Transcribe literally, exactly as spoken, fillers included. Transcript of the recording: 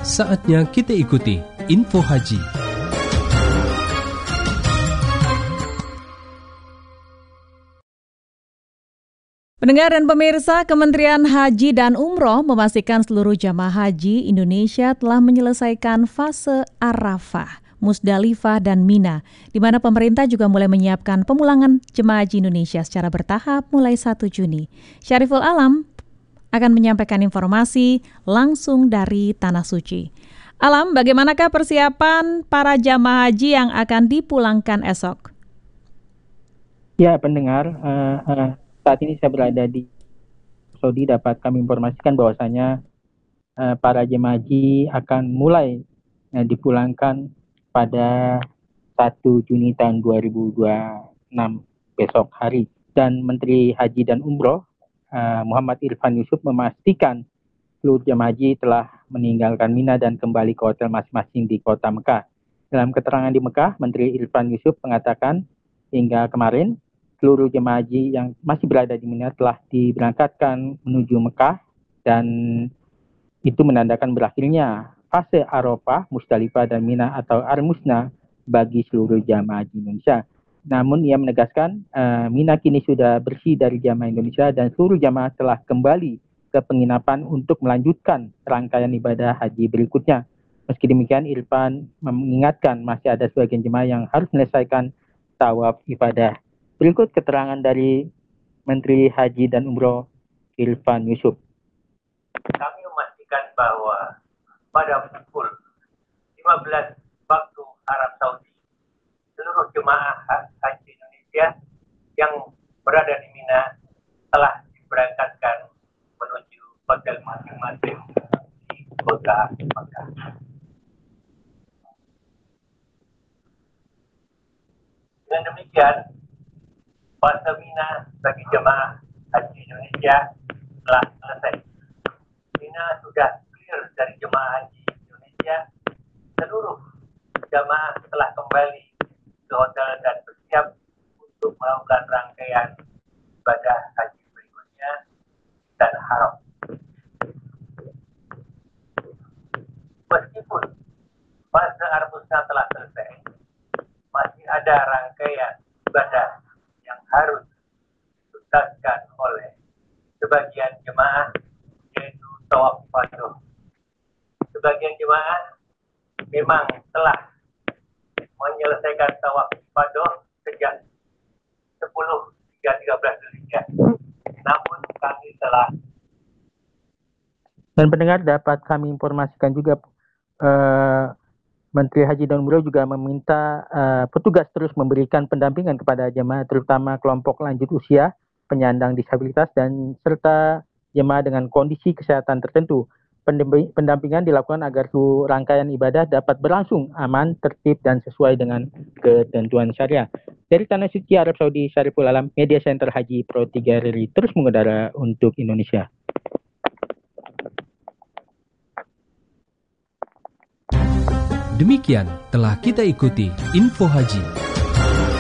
Saatnya kita ikuti Info Haji. Pendengar dan pemirsa, Kementerian Haji dan Umroh memastikan seluruh jamaah haji Indonesia telah menyelesaikan fase Arafah, Musdalifah, dan Mina, di mana pemerintah juga mulai menyiapkan pemulangan jemaah haji Indonesia secara bertahap mulai satu Juni. Syariful Alam akan menyampaikan informasi langsung dari Tanah Suci. Alam, bagaimanakah persiapan para jamaah haji yang akan dipulangkan esok? Ya, pendengar, uh, uh, saat ini saya berada di Saudi. Dapat kami informasikan bahwasanya uh, para jemaah haji akan mulai uh, dipulangkan pada satu Juni tahun dua ribu dua puluh enam besok hari. Dan Menteri Haji dan Umroh uh, Muhammad Irfan Yusuf memastikan seluruh jemaah haji telah meninggalkan Mina dan kembali ke hotel masing-masing di kota Mekah. Dalam keterangan di Mekah, Menteri Irfan Yusuf mengatakan hingga kemarin seluruh jemaah haji yang masih berada di Mina telah diberangkatkan menuju Mekah, dan itu menandakan berakhirnya fase Arafah, Musdalifah, dan Mina atau Ar-Musna bagi seluruh jamaah haji Indonesia. Namun ia menegaskan uh, Mina kini sudah bersih dari jamaah Indonesia dan seluruh jamaah telah kembali ke penginapan untuk melanjutkan rangkaian ibadah haji berikutnya. Meski demikian, Irfan mengingatkan masih ada sebagian jemaah yang harus menyelesaikan tawaf ibadah. Berikut keterangan dari Menteri Haji dan Umroh Irfan Yusuf. Kami memastikan bahwa pada pukul lima belas waktu Arab Saudi, seluruh jemaah haji Indonesia yang berada di Mina telah diberangkatkan menuju hotel masing-masing di kota Mekah. Dengan demikian, fase Mina bagi jemaah haji Indonesia telah selesai. Mina sudah clear dari jemaah haji Indonesia. Seluruh jemaah telah kembali ke hotel dan bersiap untuk melakukan rangkaian ibadah haji berikutnya dan haram. Meskipun fase Ar-Musna telah selesai, masih ada rangkaian ibadah yang harus dituntaskan oleh sebagian jemaah, yaitu tawaf ifadah. Sebagian jemaah memang telah menyelesaikan tawaf ifadah sejak sepuluh hingga tiga belas Dzulhijjah. Namun kami telah dan pendengar, dapat kami informasikan juga uh, Menteri Haji dan Umroh juga meminta uh, petugas terus memberikan pendampingan kepada jemaah, terutama kelompok lanjut usia, penyandang disabilitas, dan serta jemaah dengan kondisi kesehatan tertentu. Pendampingan dilakukan agar seluruh rangkaian ibadah dapat berlangsung aman, tertib, dan sesuai dengan ketentuan syariah. Dari Tanah Suci Arab Saudi, Syariful Alam, Media Center Haji Pro tiga R I terus mengudara untuk Indonesia. Demikian telah kita ikuti Info Haji.